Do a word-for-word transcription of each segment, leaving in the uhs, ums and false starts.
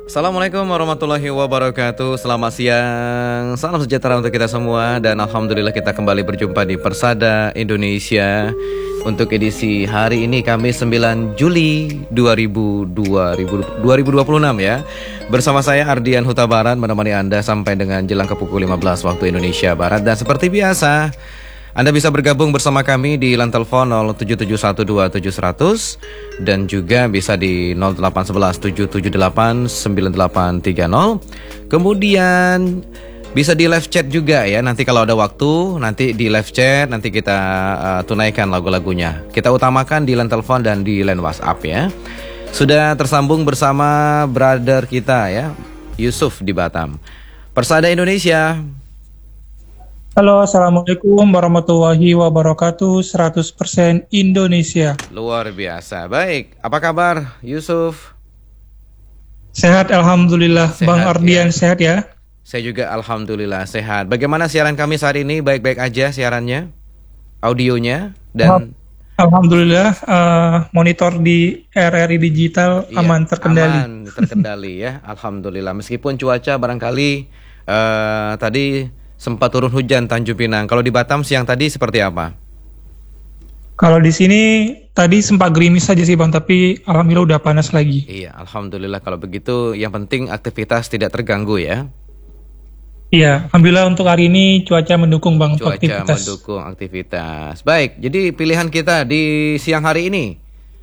Assalamualaikum warahmatullahi wabarakatuh. Selamat siang, salam sejahtera untuk kita semua. Dan Alhamdulillah kita kembali berjumpa di Persada Indonesia untuk edisi hari ini, Kamis sembilan Juli dua ribu dua puluh enam ya. Bersama saya Ardian Huta Barat menemani Anda sampai dengan jelang ke pukul lima belas waktu Indonesia Barat. Dan seperti biasa, Anda bisa bergabung bersama kami di line telepon nol tujuh tujuh satu dua tujuh seratus dan juga bisa di nol delapan satu satu tujuh tujuh delapan sembilan delapan tiga nol. Kemudian bisa di live chat juga ya. Nanti kalau ada waktu, nanti di live chat nanti kita uh, tunaikan lagu-lagunya. Kita utamakan di line telepon dan di line WhatsApp ya. Sudah tersambung bersama brother kita ya, Yusuf di Batam. Persada Indonesia. Halo, assalamualaikum warahmatullahi wabarakatuh. seratus persen Indonesia. Luar biasa. Baik, apa kabar Yusuf? Sehat, alhamdulillah. Sehat, Bang Ardian ya. Sehat ya? Saya juga alhamdulillah sehat. Bagaimana siaran kami hari ini? Baik-baik aja siarannya, audionya dan alhamdulillah, uh, monitor di R R I Digital iya, aman terkendali. Aman terkendali ya, alhamdulillah. Meskipun cuaca barangkali uh, tadi sempat turun hujan Tanjung Pinang. Kalau di Batam siang tadi seperti apa? Kalau di sini tadi sempat gerimis saja sih Bang, tapi alhamdulillah udah panas lagi. Iya, alhamdulillah kalau begitu. Yang penting aktivitas tidak terganggu ya. Iya, alhamdulillah untuk hari ini cuaca mendukung Bang untuk Cuaca aktivitas. mendukung aktivitas. Baik, jadi pilihan kita di siang hari ini.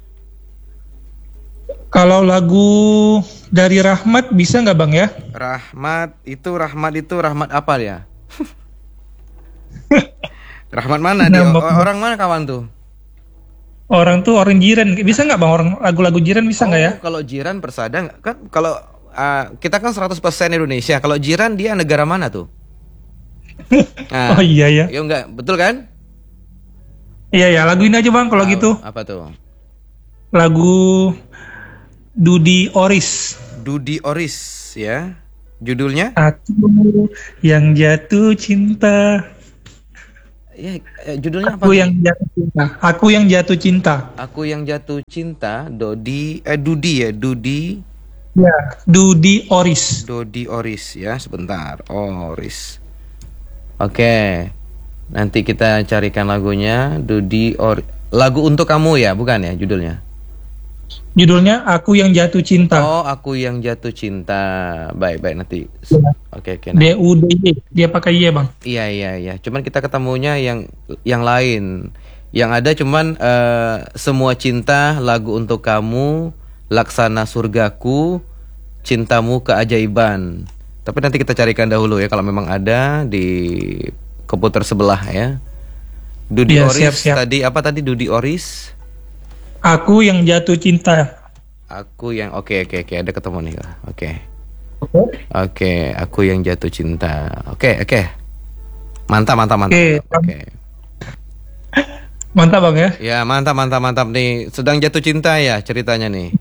Kalau lagu dari Rahmat bisa nggak Bang ya? Rahmat itu Rahmat itu Rahmat apa ya? Rahmat mana dia? O- Orang mana kawan tuh? Orang tuh orang jiran. Bisa nggak Bang orang lagu-lagu jiran bisa nggak Oh, ya? kalau jiran Persada nggak? Kan kalau uh, kita kan seratus persen Indonesia. Kalau jiran dia negara mana tuh? Nah, Oh iya ya. ya enggak, betul kan? Iya ya, lagu ini aja Bang kalau Tahu, gitu. apa tuh? Lagu Dudi Oris. Dudi Oris ya. Judulnya? Aku yang jatuh cinta. Ya, eh, judulnya apa? Aku nih? yang jatuh cinta. Aku yang jatuh cinta. Aku yang jatuh cinta. Dodi eh Dudi ya, Dudi Ya, Dudi Oris. Dodi Oris ya, sebentar. Oris. Oke. Nanti kita carikan lagunya. Dudi Oris. Lagu untuk kamu ya, bukan ya judulnya? Judulnya Aku yang jatuh cinta. Oh, aku yang jatuh cinta. Baik, baik nanti. Ya. Oke, oke. Nanti. D U D Y. Dia pakai Y Bang. Iya, iya, iya. Cuman kita ketemunya yang yang lain. Yang ada cuman eh, semua cinta, lagu untuk kamu, laksana surgaku, cintamu keajaiban. Tapi nanti kita carikan dahulu ya kalau memang ada di komputer sebelah ya. Dudi Ya, Oris siap, siap. tadi apa tadi Dudi Oris? Aku yang jatuh cinta. Aku yang oke oke oke ada ketemu nih. Oke. Oke. Oke, aku yang jatuh cinta. Oke, oke. Mantap, mantap, mantap. Oke. Oke. Mantap Bang ya. Ya, mantap, mantap, mantap nih. Sedang jatuh cinta ya ceritanya nih.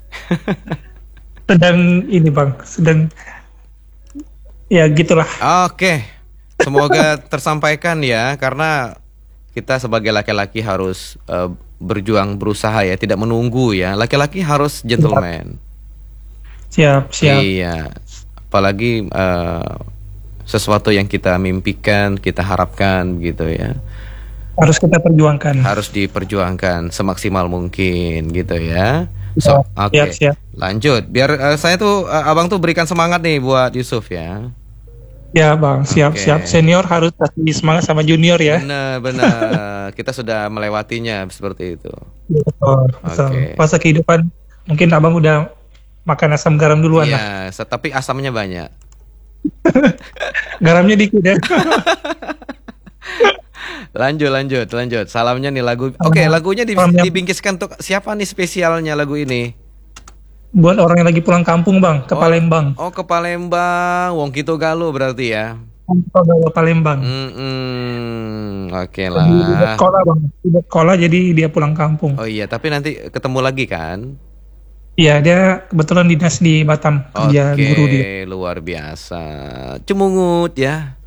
Sedang ini Bang, sedang ya gitulah. Oke. Semoga tersampaikan ya karena kita sebagai laki-laki harus uh, berjuang berusaha ya, tidak menunggu ya. Laki-laki harus gentleman. Siap, siap. Iya. Apalagi uh, sesuatu yang kita mimpikan, kita harapkan gitu ya. Harus kita perjuangkan. Harus diperjuangkan semaksimal mungkin gitu ya. So, oke. Siap, siap. Lanjut. Biar uh, saya tuh uh, Abang tuh berikan semangat nih buat Yusuf ya. Ya Bang, siap, Oke. siap. Senior harus kasih semangat sama junior ya. Benar, benar. Kita sudah melewatinya seperti itu. Betul, betul. Oke. Fase kehidupan mungkin Abang udah makan asam garam duluan lah. Iya, tapi asamnya banyak. Garamnya dikit ya. Lanjut, lanjut, lanjut. Salamnya nih lagu. Oke, lagunya di- Salamnya- dibingkiskan untuk siapa nih spesialnya lagu ini? Buat orang yang lagi pulang kampung Bang, ke Oh. Palembang. Oh, ke Palembang, Wong Kito Galo berarti ya. Ke Palembang. Hmm, oke Di lah. sekolah Bang, di sekolah jadi dia pulang kampung. Oh iya, tapi nanti ketemu lagi kan? Iya, dia kebetulan dinas di Batam, kerja Oke, guru dia. luar biasa. Cemungut ya.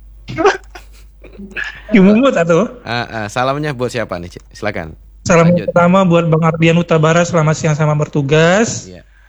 Jumungut atau? Ah, ah, salamnya buat siapa nih? Cik? Silakan. Salam Lanjut. pertama buat Bang Ardian Huta Barat, selamat siang sama bertugas. Iya.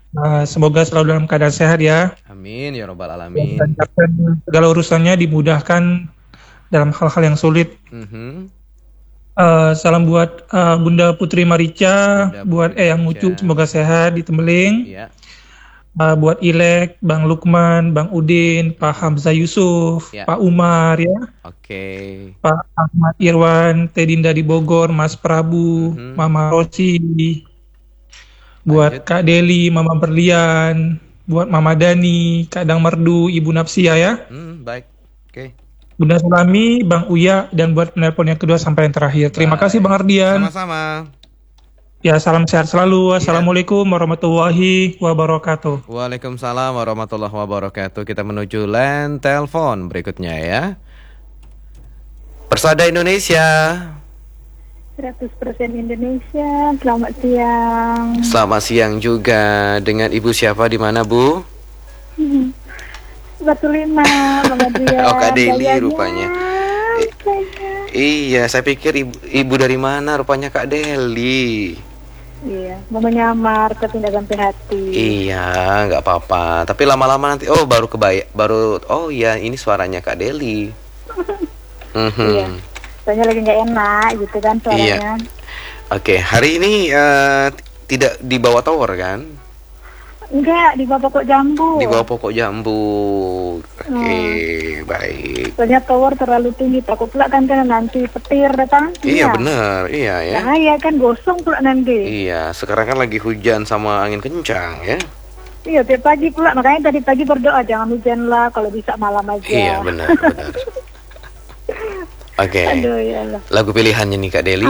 Uh, semoga selalu dalam keadaan sehat ya. Amin ya robbal Dan alamin. lancarkan segala urusannya, dimudahkan dalam hal-hal yang sulit. Mhm. Uh, salam buat uh, Bunda Putri Marica, Bunda buat Putri Eyang Ucu, Marica. semoga sehat di Tembeling. Iya. Uh, buat Ilek, Bang Lukman, Bang Udin, Pak Hamzah Yusuf, Ya. Pak Umar ya, Oke. Pak Ahmad Irwan, Teh Dinda di Bogor, Mas Prabu, Mhm. Mama Rosi, buat Lanjut. Kak Deli, Mama Berlian, buat Mama Dani, Kak Dang Merdu, Ibu Napsia ya, Hmm, baik. Oke. Bunda Sulami, Bang Uya, dan buat penelpon yang kedua sampai yang terakhir. Terima kasih Bang Baik. Ardian. Sama-sama. Ya, salam sehat selalu. Iya. Assalamualaikum warahmatullahi wabarakatuh. Waalaikumsalam warahmatullahi wabarakatuh. Kita menuju line telepon berikutnya ya. Persada Indonesia. seratus persen Indonesia. Selamat siang. Selamat siang juga. Dengan Ibu siapa di mana, Bu? Hmm. Batu Lima, Bang Adrian. Oh, Kak Deli Gayanya, rupanya. I- kayaknya. iya, saya pikir ibu, ibu dari mana? Rupanya Kak Deli. Iya, mau menyamar tapi nggak sampai hati. Iya, nggak apa-apa. Tapi lama-lama nanti, oh baru kebaya, baru, oh iya ini suaranya Kak Deli. Mhm. Iya, soalnya lagi nggak enak gitu kan suaranya. Oke, hari ini eh, tidak di bawah tower kan? Enggak, di bawah pokok jambu. Di bawah pokok jambu. Oke, baik. Soalnya tower terlalu tinggi, takut pula kan kan nanti petir datang. Iya benar, iya ya. Bahaya kan, gosong pula nanti. Iya, sekarang kan lagi hujan sama angin kencang ya. Iya, tiap pagi pula. Makanya tadi pagi berdoa jangan hujan lah, kalau bisa malam aja. Iya benar, benar. Oke. Aduh ya Allah. Lagu pilihannya nih Kak Deli.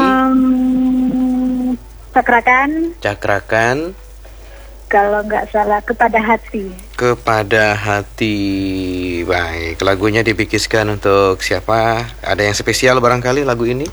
Um, Cakrakan, Cakrakan kalau nggak salah, kepada hati. kepada hati. Baik, lagunya dipikirkan untuk siapa? Ada yang spesial barangkali lagu ini?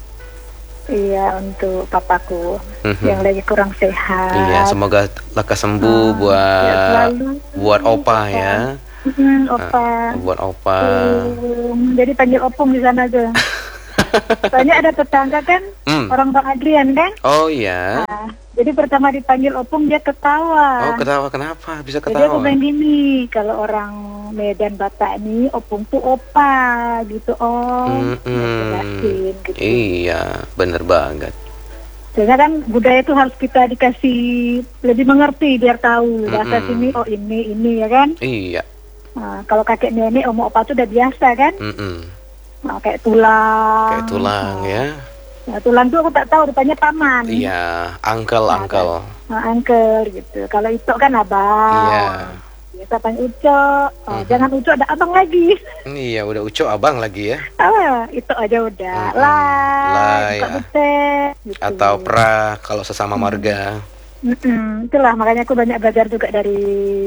Iya, untuk papaku Mhm. yang lagi kurang sehat. Iya, semoga lekas sembuh Ah, buat ya selalu. buat opa ya. Hmm, opa. Buat opa. Um, jadi panggil opung di sana aja. Soalnya ada tetangga kan, Hmm. orang Bang Adrian kan. Oh iya. Nah, jadi pertama dipanggil opung dia ketawa. Oh, ketawa kenapa? Bisa Jadi aku ketawa. bilang gini, kalau orang Medan Batak nih, opung tuh opa gitu om. Mm-mm. Jelasin, gitu. Iya, bener banget. Sehingga kan budaya itu harus kita dikasih lebih mengerti biar tahu bahasa Mm-mm. sini, oh ini ini ya kan. Iya. Nah, kalau kakek nenek om opa tuh udah biasa kan. Mm-mm. Nah, kayak tulang. Kayak tulang ya. Nah, tulang tuh aku tak tahu rupanya paman. Iya, angkel angkel. Nah, uncle gitu. Kalau itu kan abang. Iya. Biasa panggil uco. Oh, Mhm. jangan uco, ada abang lagi. Iya, udah uco abang lagi ya. Ah, itu aja udah. Mhm. Lah, Lah, buka ya. butet, gitu. Atau pra kalau sesama marga. Mm-mm. Itulah makanya aku banyak belajar juga dari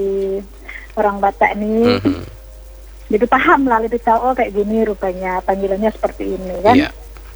orang Batak nih. Mhm. Jadi paham lah, lebih tahu oh kayak gini rupanya panggilannya seperti ini kan. Iya.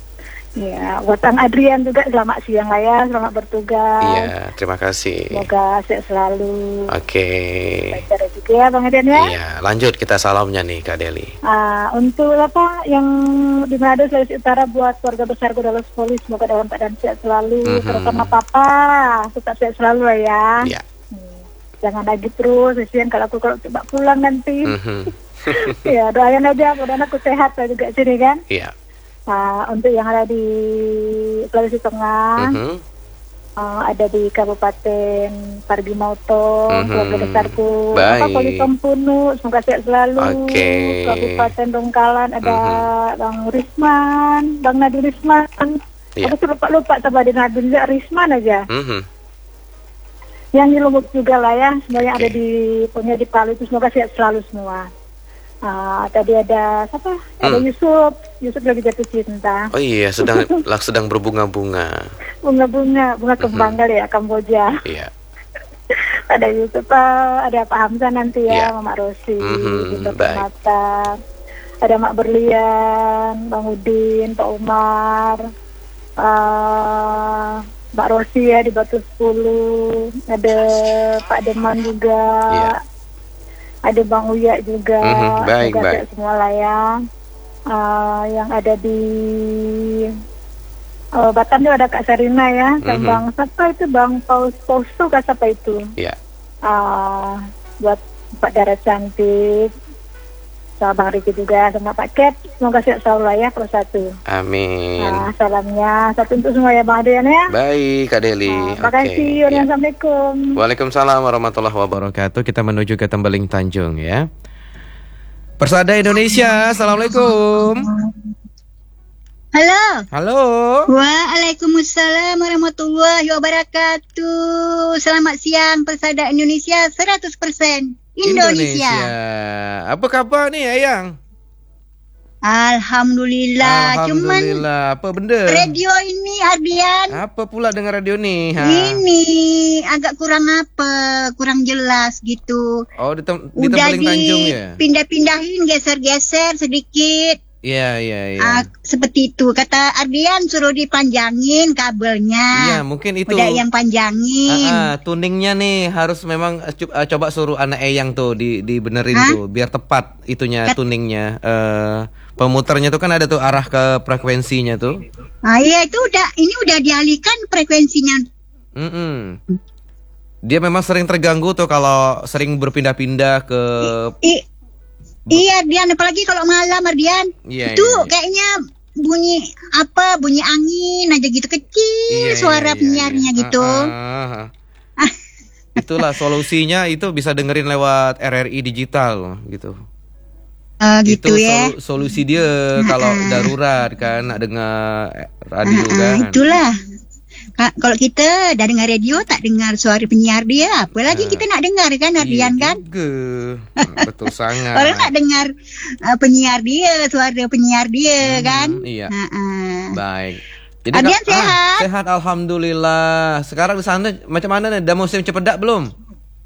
Iya, buat Bang Adrian juga selamat siang lah ya, selamat bertugas. Iya, terima kasih. Semoga sehat selalu. Oke. Baik juga ya Bang Adrian ya. Iya, lanjut kita salamnya nih Kak Deli. Ah, untuk apa yang di Manado Sulawesi Utara buat keluarga besar Godalos Polis, semoga dalam keadaan sehat selalu. Mhm. Terutama papa, tetap sehat selalu lah ya. Iya. Hmm, jangan lagi terus, kesian kalau aku kalau coba pulang nanti. Mhm. Ya doain aja, mudah-mudahan aku sehat lah juga sini kan. Iya. Nah, untuk yang ada di Sulawesi Tengah, Mhm. uh, ada di Kabupaten Parigi Mauto, Mhm. keluarga besarku, Baik. apa Poli Tompunu, semoga sehat selalu. Oke. Kabupaten Dongkalan ada Mhm. Bang Risman, Bang Nadil Risman. Iya. Aku tuh lupa-lupa sama di Nadil Risman aja. Mhm. Yang di Lombok juga lah ya, semua yang Oke. ada di punya di Palu itu semoga sehat selalu semua. Ah, tadi ada siapa? Ada Hmm. Yusuf, Yusuf lagi jatuh cinta. Oh iya, sedang lah sedang berbunga-bunga. Bunga-bunga, bunga kembang kali ya, Kamboja. Iya. Ada Yusuf, ah, ada Pak Hamzah nanti Iya. ya, Mama Rosi, Mhm, Bunda baik. Permata. Ada Mak Berlian, Bang Udin, Pak Umar, ah, Mbak Rosi ya di Batu sepuluh. Ada Pak Deman juga. Iya. Ada Bang Uya juga. Mhm, baik, Semoga baik. sehat semua lah ya. Ah, yang ada di oh, Batam juga ada Kak Sarina ya, dan Mhm. Bang siapa itu Bang Paus Pauso kah siapa itu? Iya. uh, buat Pak Dara Cantik, sama Bang Riki juga, sama Pak Ket. Semoga sehat selalu lah ya, Pro Satu. Amin. Nah, salamnya satu untuk semua ya Bang Adrian ya. Baik Kak Deli. Nah, terima kasih. Oke, ya. Assalamualaikum. Waalaikumsalam warahmatullahi wabarakatuh. Kita menuju ke Tembeling Tanjung ya. Persada Indonesia, Assalamualaikum. Halo. Halo. Waalaikumsalam warahmatullahi wabarakatuh. Selamat siang Persada Indonesia seratus persen Indonesia. Indonesia. Apa khabar nih Ayang? Alhamdulillah. Alhamdulillah. Cuman apa benda? radio ini Ardian. Apa pula dengan radio nih? Ha? Ini agak kurang apa? Kurang jelas gitu. Oh, di, tem- di Udah Tembeling Tanjung ya? dipindah-pindahin, geser-geser sedikit. Iya, iya, iya. Ah, seperti itu. Kata Ardian suruh dipanjangin kabelnya. Iya, mungkin itu. Udah yang panjangin. Ah, ah, tuningnya nih harus memang uh, cu- uh, coba suruh anak Eyang tuh di dibenerin Hah? tuh biar tepat itunya Ket- tuningnya. Eh pemuternya tuh kan ada tuh arah ke frekuensinya tuh. Ah iya itu udah ini udah dialihkan frekuensinya. Mm-mm. Dia memang sering terganggu tuh kalau sering berpindah-pindah ke I, iya Dian, apalagi kalau malam Ardian. Iya, itu iya, iya. kayaknya bunyi apa? Bunyi angin aja gitu kecil Iya, suara iya, iya, penyiarnya iya. gitu. Ah, ah, ah. Itulah solusinya itu bisa dengerin lewat R R I digital gitu. Uh, gitu Itu ya. solu- solusi dia kalau darurat kan nak dengar radio Ah, ah, kan. itulah. Ka- kalau kita dah dengar radio tak dengar suara penyiar dia, apalagi Ah. kita nak dengar kan Ardian Iya kan? juga. Hmm, betul sangat. Orang nak dengar uh, penyiar dia, suara penyiar dia Hmm, kan? iya. Ah, ah. Baik. Ardian Kak- sehat? Ah, sehat alhamdulillah. Sekarang di sana macam mana nih? Dah musim cempedak belum?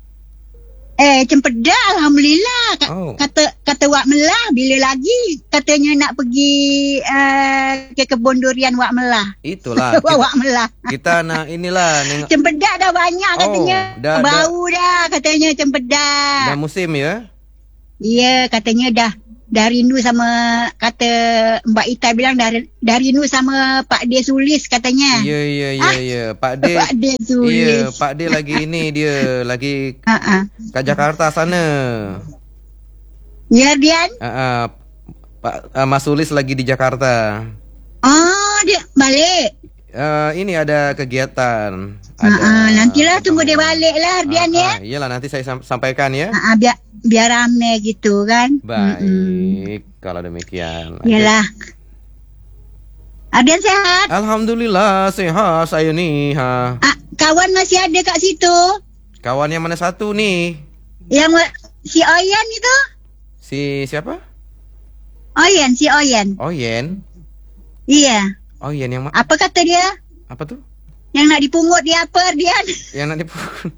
Eh, cempedak alhamdulillah. Ka- Oh. Kata kata Wak Melah bila lagi katanya nak pergi uh, ke kebun durian Wak Melah. Itulah. Wak Kita, Wak Melah. kita nak inilah nengok. Cempedak dah banyak katanya. Oh, dah- Bau dah katanya Dah cempedak. musim ya? Iya, katanya dah dah rindu sama, kata Mbak Ita bilang dah, dah rindu sama Pak De Sulis katanya. Ya, ya, ya, Ah, ya. Pak De. Pak De Iya, Sulis. Pak De lagi ini dia lagi Ha ah. ke Jakarta sana. Ya Dian. Ah, ah. Pak ah, Mas Sulis lagi di Jakarta. Oh, dia balik. Eh, ini ada kegiatan. Ha Ada ah, nantilah tunggu dia pertemuan. balik lah Dian Ah, ya. ah, iyalah nanti saya sam- sampaikan ya. Ha ah, biar biar rame gitu kan. Baik, Mm-mm. kalau demikian. Yalah. Ardian sehat? Alhamdulillah sehat saya nih. Ha. Ah, kawan masih ada kat situ? Kawan yang mana satu nih? Yang wa- si Oyen itu? Si siapa? Oyen, si Oyen. Oyen. Iya. Oyen yang ma- Apa kata dia? apa tuh? Yang nak dipungut dia apa Ardian? Yang nanti pun.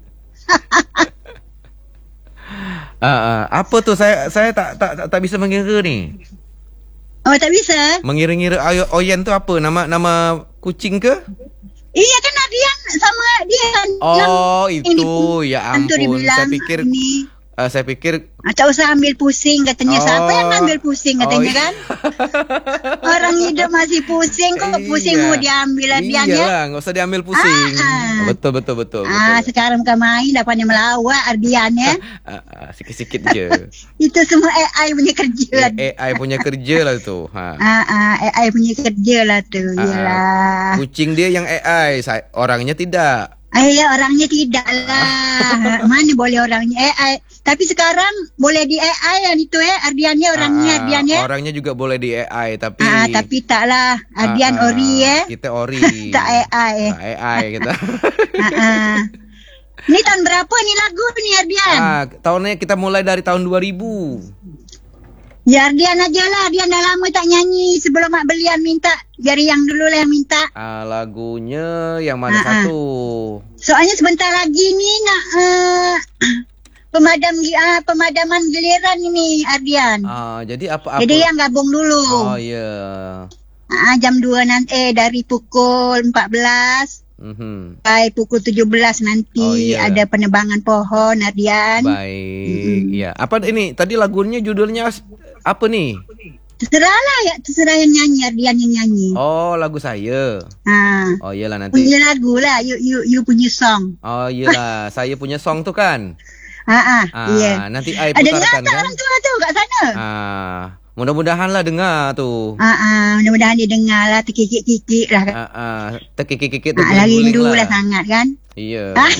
Ah, ah. Apa tuh saya saya tak tak tak, tak bisa mengira nih. Oh, tak bisa? Mengira-ngira Oy- Oyen tuh apa? Nama nama kucing ke? Iya kan Ardian sama dia. Oh, yang itu. ini, Ya hantu ampun. dibilang Saya pikir ini. eh, saya pikir Ah, tak usah ambil pusing katanya. Oh. Siapa yang ambil pusing katanya Oh, kan? Orang hidup masih pusing kok pusing Iya. mau diambil Ardian ya. Iyalah, nggak usah diambil pusing. Ah, ah. Betul betul betul. Ah, betul. sekarang bukan main dapatnya melawak Ardian ya. Ah, ah, sikit-sikit je. Itu semua A I punya kerja. A I punya kerja lah tu. Ha. Ah, ah, A I punya kerja lah tu. Ah, Yalah. Kucing dia yang A I, saya, orangnya tidak. Ah, ya, orangnya tidak lah. Mana boleh orangnya A I. Tapi sekarang boleh di A I yang itu eh. Ardiannya orangnya Ah, ah, Ardiannya. Orangnya juga boleh di A I tapi Ah, tapi taklah. Ardian Ah, ah, ori eh. Kita ori. Tak A I eh. Tak A I kita. Ah, ah. Ni tahun berapa ni lagu ni Ardian? ah, tahunnya kita mulai dari tahun dua ribu. Ya Ardian aja lah. Ardian dah lama tak nyanyi. Sebelum Mak Belian minta. Biar yang dulu lah yang minta. Ah, lagunya yang mana Ah, ah. satu? Soalnya sebentar lagi ni nak uh, pemadam uh, pemadaman giliran ini Ardian. Ah, jadi apa-apa. Jadi yang gabung dulu. Oh ya. Ah, jam dua nanti eh dari pukul empat belas Mhm. sampai pukul tujuh belas nanti Oh, iya. ada penebangan pohon Ardian. Baik. Ya. Apa ini? Tadi lagunya judulnya as- apa nih? Terserahlah ya, terserah yang nyanyi Ardian yang nyanyi. Oh, lagu saya. Ah. Oh iyalah nanti. Punya lagu lah, you you you punya song. Oh iyalah, saya punya song tuh kan. Ha ah, Ah, iya. nanti ai Ada dengar putarkan tak kan? orang tua tu kat sana? Ah, mudah-mudahan lah dengar tu. Ha ah, mudah-mudahan dia dengar lah, terkikik-kikik lah. Ah, ah, terkikik-kikik Ha, lah terguling-guling rindu lah. lah sangat kan? Iya. Ah.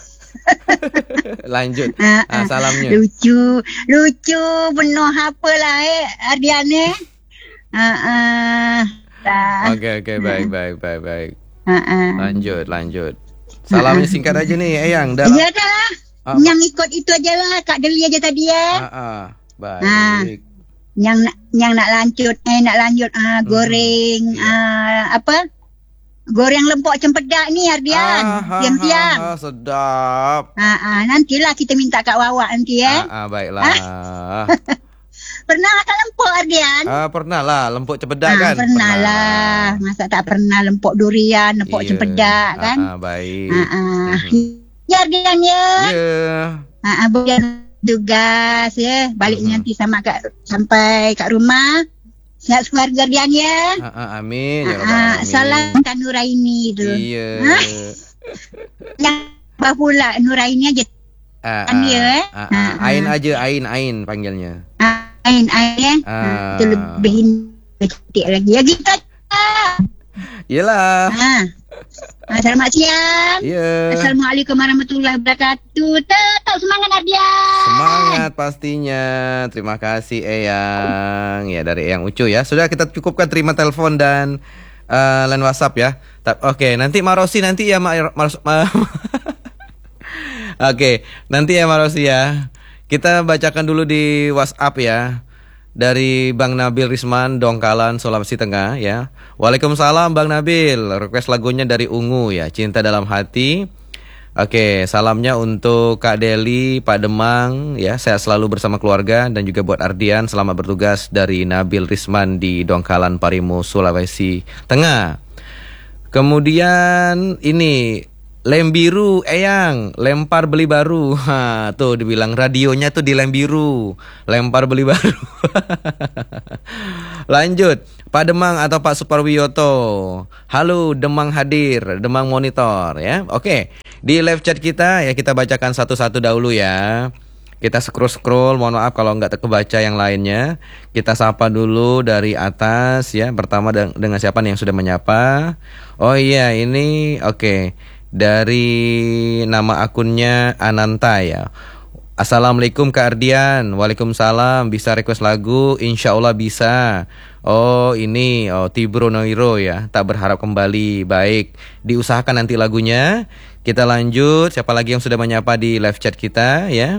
Lanjut. Ha, Ah, ah. salamnya. Lucu, lucu penuh apalah eh Ardian eh. Ha ah. Dah. Okey, okey, baik, baik, baik, baik. Ha ah. Lanjut, lanjut. Salamnya singkat aja nih, Eyang. Dah. Ya dah. Ah, Yang ikut itu aja lah Kak Deli aja tadi eh. Ah, ah, baik. Yang nak yang nak lanjut eh nak lanjut ah goreng Hmm, ah apa? Goreng lempok cempedak ni Ardian. Ah, ah, Siang-siang. ah, ah, sedap. Ha ah nantilah kita minta Kak Wawak nanti eh. Ah, ah, baiklah. Pernah makan lempok Ardian? Ah, pernah lah lempuk cepedak Ah, kan? pernah lah. Masa tak pernah lempok durian, lempok Iya. cempedak kan? Ah, ah, baik. Ha ah. Mhm. Ya Ardian ya. Ya. Ha ah boleh tugas ya. Balik Mhm. nanti sama Kak sampai kat rumah. Sihat keluarga Ardian ya. Ah, ah, amin. Ya Ah, Rabbal ah, Alamin. salam Kak Nuraini tu. Iya. Yang apa pula Nuraini aja. Ah, Kan dia, eh? ah, ah, Ah, ah. Ain aja, Ain, Ain panggilnya. Ain ain eh. Ah. Ah, itu lebih cantik lagi. Ya kita. Yelah. Ah. Ah, selamat siang. Ya. Assalamualaikum warahmatullahi wabarakatuh. Tetap semangat Ardian. Semangat pastinya. Terima kasih Eyang. Ya dari Eyang Ucu ya. Sudah kita cukupkan terima telepon dan uh, line WhatsApp ya. Ta- Oke, nanti Marosi nanti ya Ma- Mar- Ma- Oke, nanti ya Marosi ya. Kita bacakan dulu di WhatsApp ya. Dari Bang Nabil Risman, Dongkalan, Sulawesi Tengah ya. Waalaikumsalam Bang Nabil. Request lagunya dari Ungu ya, Cinta Dalam Hati. Oke, salamnya untuk Kak Deli, Pak Demang ya. Sehat selalu bersama keluarga dan juga buat Ardian selamat bertugas dari Nabil Risman di Dongkalan, Parimo, Sulawesi Tengah. Kemudian ini lem biru Eyang, lempar beli baru. Ha, tuh dibilang radionya tuh di lem biru, lempar beli baru. Lanjut, Pak Demang atau Pak Suparwiyoto. Halo, Demang hadir, Demang monitor ya. Oke, di live chat kita ya kita bacakan satu-satu dahulu ya. Kita scroll-scroll, mohon maaf kalau nggak terkebaca yang lainnya. Kita sapa dulu dari atas ya. Pertama dengan, dengan siapa nih yang sudah menyapa? Oh iya, ini oke. Okay. Dari nama akunnya Ananta ya. Assalamualaikum Kak Ardian. Waalaikumsalam. Bisa request lagu? Insya Allah bisa. Oh ini oh Tibro Noiro ya. Tak berharap kembali. Baik, diusahakan nanti lagunya. Kita lanjut. Siapa lagi yang sudah menyapa di live chat kita ya?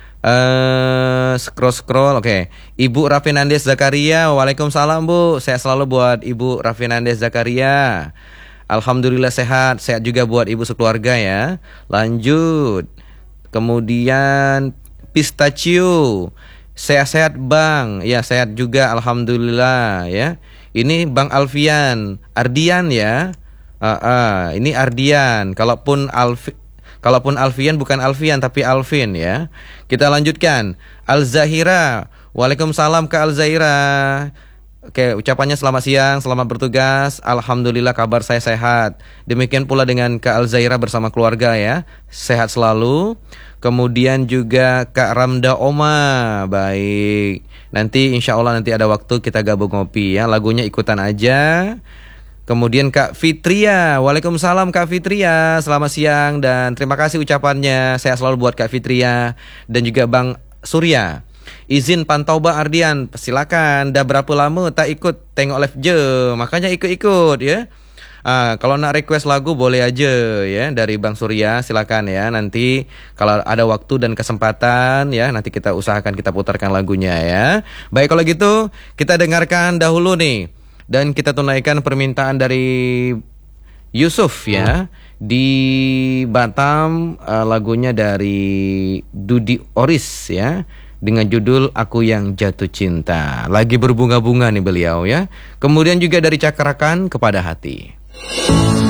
Uh, scroll scroll oke okay. Ibu Rafinandes Zakaria. Waalaikumsalam Bu. Sehat selalu buat Ibu Rafinandes Zakaria. Alhamdulillah sehat. Sehat juga buat ibu sekeluarga ya. Lanjut. Kemudian Pistachio. Sehat-sehat Bang. Ya sehat juga alhamdulillah ya. Ini Bang Alfian Ardian ya. uh, uh, Ini Ardian. Kalaupun Alfi Kalaupun Alfian bukan Alfian tapi Alvin ya. Kita lanjutkan. Al-Zahira. Waalaikumsalam Kak Al-Zahira. Oke, ucapannya selamat siang, selamat bertugas. Alhamdulillah kabar saya sehat. Demikian pula dengan Kak Al-Zahira bersama keluarga ya. Sehat selalu. Kemudian juga Kak Ramda Oma. Baik. Nanti insya Allah nanti ada waktu kita gabung ngopi ya. Lagunya ikutan aja. Kemudian Kak Fitria. Waalaikumsalam Kak Fitria. Selamat siang dan terima kasih ucapannya. Sehat selalu buat Kak Fitria. Dan juga Bang Surya. Izin pantau Bang Ardian. Silakan. Dah berapa lama tak ikut tengok live je. Makanya ikut-ikut ya. Ah, kalau nak request lagu boleh aja ya dari Bang Surya. Silakan ya. Nanti kalau ada waktu dan kesempatan ya nanti kita usahakan kita putarkan lagunya ya. Baik kalau gitu kita dengarkan dahulu nih. Dan kita tunaikan permintaan dari Yusuf ya. Di Batam uh, lagunya dari Dudi Oris ya. Dengan judul Aku Yang Jatuh Cinta. Lagi berbunga-bunga nih beliau ya. Kemudian juga dari Cakarakan Kepada Hati.